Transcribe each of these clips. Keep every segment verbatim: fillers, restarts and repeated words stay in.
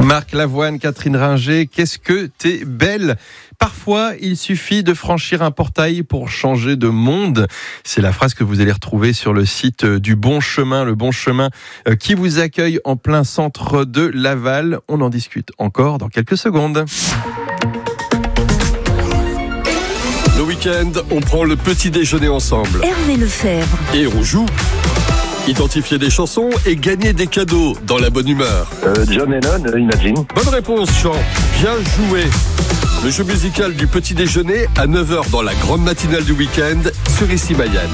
Marc Lavoine, Catherine Ringer, qu'est-ce que t'es belle. Parfois, il suffit de franchir un portail pour changer de monde. C'est la phrase que vous allez retrouver sur le site du Bon Chemin, le Bon Chemin qui vous accueille en plein centre de Laval. On en discute encore dans quelques secondes. Le week-end, on prend le petit déjeuner ensemble. Hervé Lefebvre. Et on joue. Identifier des chansons et gagner des cadeaux dans la bonne humeur. Euh, John Lennon, Imagine. Bonne réponse, Jean. Bien joué. Le jeu musical du petit déjeuner à neuf heures dans la grande matinale du week-end sur Ici Mayenne.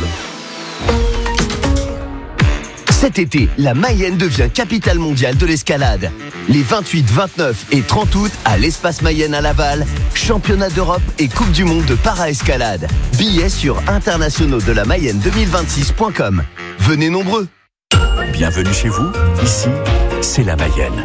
Cet été, la Mayenne devient capitale mondiale de l'escalade. Les vingt-huit, vingt-neuf et trente août à l'Espace Mayenne à Laval, championnat d'Europe et Coupe du Monde de para-escalade. Billets sur internationaux de la Mayenne deux mille vingt-six point com. Venez nombreux. Bienvenue chez vous, ici, c'est la Mayenne.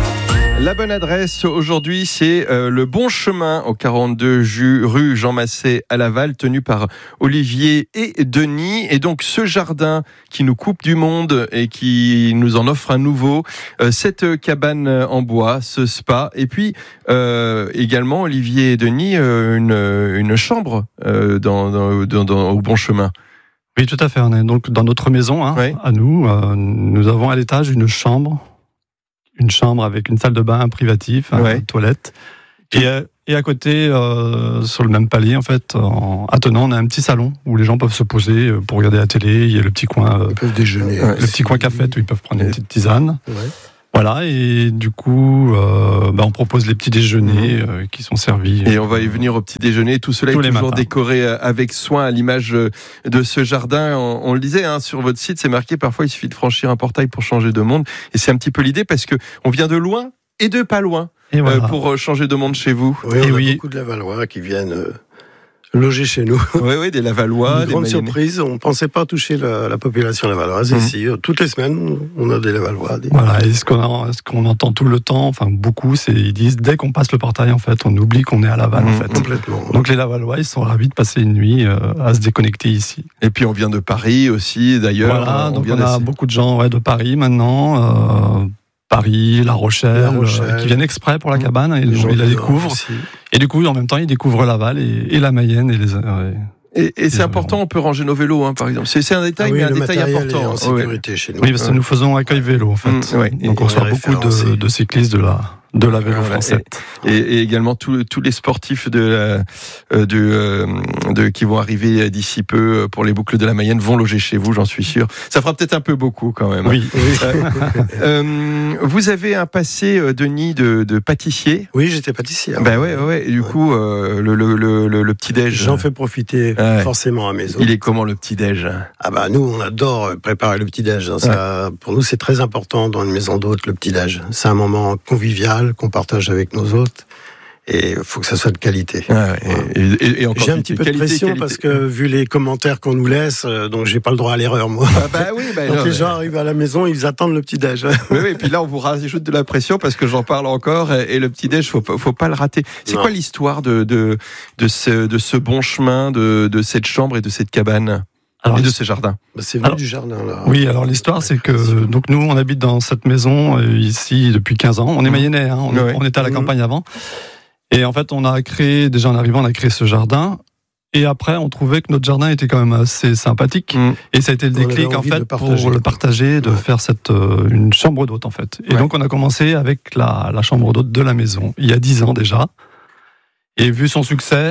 La bonne adresse aujourd'hui, c'est euh, le Bon Chemin au quarante-deux rue Jean Massé à Laval, tenu par Olivier et Denis. Et donc ce jardin qui nous coupe du monde et qui nous en offre un nouveau, euh, cette cabane en bois, ce spa, et puis euh, également Olivier et Denis, euh, une, une chambre euh, dans, dans, dans, dans, au Bon Chemin. Oui, tout à fait. On est donc dans notre maison, hein, oui. à nous. Euh, nous avons à l'étage une chambre, une chambre avec une salle de bain, un privatif, hein, ouais. une toilette. Et, et à côté, euh, sur le même palier, en fait, en attenant, on a un petit salon où les gens peuvent se poser pour regarder la télé. Il y a le petit coin, ils peuvent déjeuner, euh, le petit coin cafette où ils peuvent prendre une petite tisane. Ouais. Voilà, et du coup, euh, bah on propose les petits déjeuners euh, qui sont servis. Et on va y venir au petit déjeuner. Tout cela Tous est toujours matins. décoré avec soin à l'image de ce jardin. On, on le disait, hein, sur votre site, c'est marqué parfois il suffit de franchir un portail pour changer de monde. Et c'est un petit peu l'idée parce que on vient de loin et de pas loin et voilà. euh, pour changer de monde chez vous. Oui, on et a oui. beaucoup de Lavallois qui viennent euh, loger chez nous. Oui, oui, des Lavallois. Une des grande Mayennais. surprise, on ne pensait pas toucher la, la population lavalloise. Mmh. Ici, toutes les semaines, on a des Lavallois. Des... Voilà, et ce qu'on, a, ce qu'on entend tout le temps, enfin beaucoup, c'est ils disent dès qu'on passe le portail, en fait, on oublie qu'on est à Laval, mmh, en fait. Complètement. Donc les Lavallois, ils sont ravis de passer une nuit euh, à se déconnecter ici. Et puis on vient de Paris aussi, d'ailleurs. Voilà, on donc vient on a d'assez... beaucoup de gens ouais, de Paris maintenant. Euh, Paris, La Rochelle, La Rochelle. Euh, qui viennent exprès pour la cabane, et les gens ils la du découvrent. Nord aussi. Et du coup, en même temps, ils découvrent Laval et, et la Mayenne et les. Euh, Et, et c'est Et important, on peut ranger nos vélos, hein, par exemple. C'est, c'est un détail, Ah oui, mais un le détail matériel important. est en sécurité Ouais. chez nous. oui, parce que nous faisons accueil vélo, en fait. Mmh, ouais. Donc Et on reçoit on est beaucoup de, référencé. de cyclistes de la, de la vélo Voilà. française. Et, et également tous, tous les sportifs de, la, euh, de, euh, de, qui vont arriver d'ici peu pour les boucles de la Mayenne vont loger chez vous, j'en suis sûr. Ça fera peut-être un peu beaucoup quand même. Oui. Oui. Euh, vous avez un passé, euh, Denis, de, de pâtissier. Oui, j'étais pâtissier. Ben ouais, ouais, ouais. Et du Ouais. coup, euh, le, le, le, le, le petit-déj. J'en fais profiter Ouais. forcément à mes autres. Il est comment le petit-déj? Ah bah nous, on adore préparer le petit-déj. Hein. Ça, pour nous, c'est très important dans une maison d'hôtes, le petit-déj. C'est un moment convivial qu'on partage avec nos hôtes. Et il faut que ça soit de qualité. Ah ouais, et, et, et encore J'ai un petit peu de qualité, pression qualité. parce que vu les commentaires qu'on nous laisse, euh, donc j'ai pas le droit à l'erreur, moi. Ah bah oui, bah Donc non, les mais- gens arrivent à la maison, ils attendent le petit-déj. Oui, oui, et puis là, on vous rajoute de la pression parce que j'en parle encore. Et, et le petit-déj, faut, pas- faut pas le rater. C'est Non. quoi l'histoire de, de, de, ce, de ce bon chemin, de, de cette chambre et de cette cabane Alors, et de ce jardin? Bah, c'est venu Alors, du jardin, là. Oui, alors l'histoire, c'est que donc nous, on habite dans cette maison euh, ici depuis quinze ans. On est mayennais, hein, on, Ouais. on était à la Mmh. campagne avant. Et en fait, on a créé, déjà en arrivant, on a créé ce jardin. Et après, on trouvait que notre jardin était quand même assez sympathique. Mm. Et ça a été le On avait déclic, en envie de fait, le partager. pour le partager, de Ouais. faire cette, euh, une chambre d'hôte, en fait. Et Ouais. donc, on a commencé avec la, la chambre d'hôte de la maison, il y a dix ans déjà. Et vu son succès,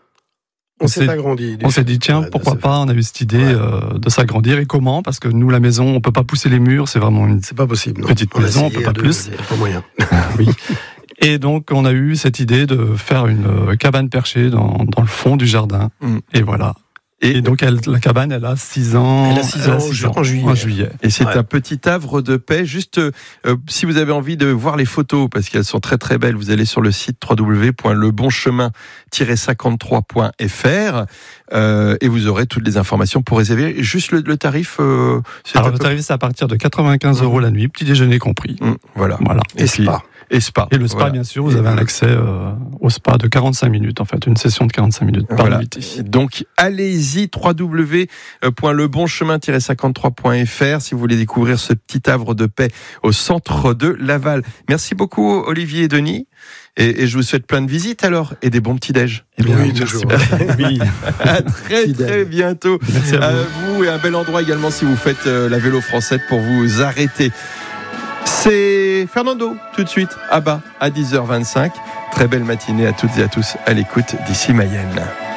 On s'est s'est- agrandi. on s'est dit, tiens, Ouais, de pourquoi ce pas, on a eu cette idée Ouais. euh, de s'agrandir. Et comment? Parce que nous, la maison, on peut pas pousser les murs, c'est vraiment une C'est pas possible. Non. petite On a maison, on essayé peut pas à deux, plus. Il n'y a pas moyen. Oui. Et donc, on a eu cette idée de faire une euh, cabane perchée dans, dans le fond du jardin. Mm. Et voilà. Et, Et donc, elle, la cabane, elle a six ans. Elle a six ans, en ju- en juillet. et c'est Ouais. un petit havre de paix. Juste, euh, si vous avez envie de voir les photos, parce qu'elles sont très très belles, vous allez sur le site w w w point le bon chemin tiret cinquante-trois point f r. euh, et vous aurez toutes les informations pour réserver. Juste le, le tarif. Euh, c'est Alors à le peu- tarif c'est à partir de quatre-vingt-quinze euros la nuit, petit déjeuner compris. Mmh, voilà. Voilà. Et, puis- spa. Et spa. Et le spa, Voilà. bien sûr, vous avez un accès euh, au spa de quarante-cinq minutes, en fait, une session de quarante-cinq minutes par Voilà. nuitée. Donc allez-y, w w w point le bon chemin tiret cinquante-trois point f r si vous voulez découvrir ce petit havre de paix au centre de Laval. Merci beaucoup Olivier et Denis. Et, et je vous souhaite plein de visites alors et des bons petits déj. Eh bien, Oui, merci. toujours. Oui. À très Fidèle. très bientôt. Merci à vous. À vous et un bel endroit également si vous faites euh, la vélo française pour vous arrêter. C'est Fernando tout de suite à bas à dix heures vingt-cinq. Très belle matinée à toutes et à tous à l'écoute d'ici Mayenne.